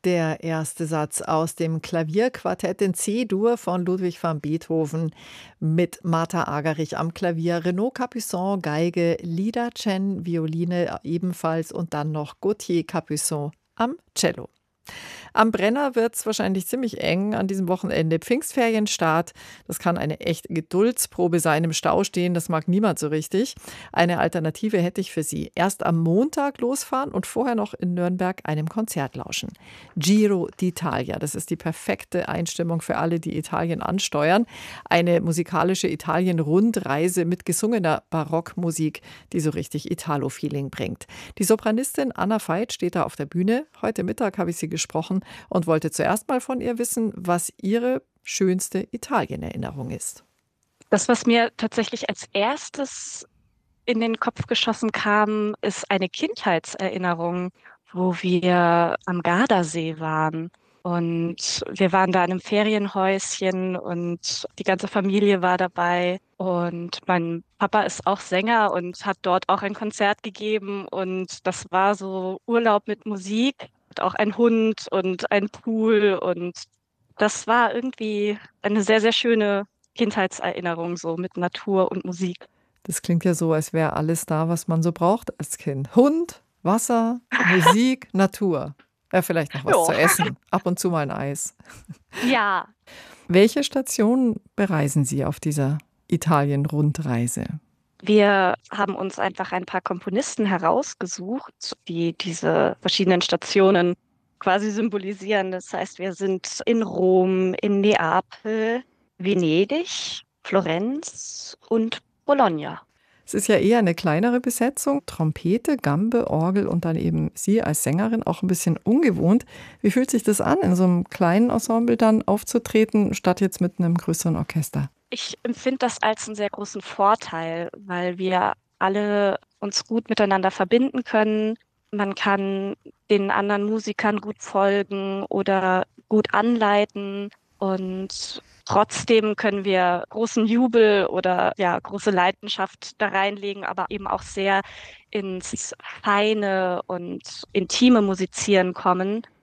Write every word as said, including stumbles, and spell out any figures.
Der erste Satz aus dem Klavierquartett in C-Dur von Ludwig van Beethoven mit Martha Agerich am Klavier, Renaud Capuçon Geige, Lida Chen Violine ebenfalls und dann noch Gauthier Capuçon am Cello. Am Brenner wird es wahrscheinlich ziemlich eng an diesem Wochenende. Pfingstferienstart, das kann eine echte Geduldsprobe sein. Im Stau stehen, das mag niemand so richtig. Eine Alternative hätte ich für Sie. Erst am Montag losfahren und vorher noch in Nürnberg einem Konzert lauschen. Giro d'Italia, das ist die perfekte Einstimmung für alle, die Italien ansteuern. Eine musikalische Italien-Rundreise mit gesungener Barockmusik, die so richtig Italo-Feeling bringt. Die Sopranistin Anna Veit steht da auf der Bühne. Heute Mittag habe ich sie gesprochen und wollte zuerst mal von ihr wissen, was ihre schönste Italien-Erinnerung ist. Das, was mir tatsächlich als erstes in den Kopf geschossen kam, ist eine Kindheitserinnerung, wo wir am Gardasee waren. Und wir waren da in einem Ferienhäuschen und die ganze Familie war dabei. Und mein Papa ist auch Sänger und hat dort auch ein Konzert gegeben. Und das war so Urlaub mit Musik, und auch ein Hund und ein Pool. Und das war irgendwie eine sehr, sehr schöne Kindheitserinnerung, so mit Natur und Musik. Das klingt ja so, als wäre alles da, was man so braucht als Kind. Hund, Wasser, Musik, Natur. Ja, vielleicht noch was zu Ja. essen. Ab und zu mal ein Eis. Ja, Welche Station bereisen Sie auf dieser Italien-Rundreise? wir haben uns einfach ein paar Komponisten herausgesucht, die diese verschiedenen Stationen quasi symbolisieren. Das heißt, wir sind in Rom, in Neapel, Venedig, Florenz und Bologna. Es ist ja eher eine kleinere Besetzung. Trompete, Gambe, Orgel und dann eben Sie als Sängerin, auch ein bisschen ungewohnt. Wie fühlt sich das an, in so einem kleinen Ensemble dann aufzutreten, statt jetzt mit einem größeren Orchester? Ich empfinde das als einen sehr großen Vorteil, weil wir alle uns gut miteinander verbinden können. Man kann den anderen Musikern gut folgen oder gut anleiten und trotzdem können wir großen Jubel oder ja, große Leidenschaft da reinlegen, aber eben auch sehr ins feine und intime Musizieren kommen.